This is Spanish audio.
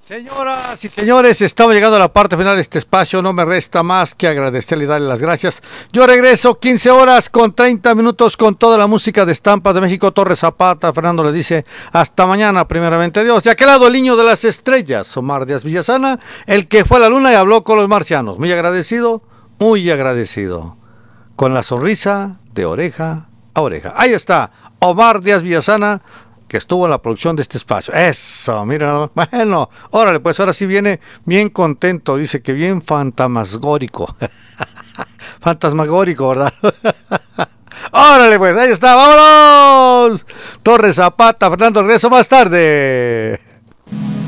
Señoras y señores, estamos llegando a la parte final de este espacio. No me resta más que agradecerle y darle las gracias. Yo regreso 15 horas con 30 minutos con toda la música de Estampas de México. Torres Zapata, Fernando le dice hasta mañana, primeramente Dios. De aquel lado, el niño de las estrellas, Omar Díaz Villasana, el que fue a la luna y habló con los marcianos. Muy agradecido, muy agradecido. Con la sonrisa de oreja a oreja. Ahí está, Omar Díaz Villasana, que estuvo en la producción de este espacio. Eso, mira, bueno, órale, pues ahora sí viene bien contento, dice que bien fantasmagórico. Fantasmagórico, ¿verdad? Órale, pues, ahí está, vámonos. Torres Zapata, Fernando, regreso más tarde.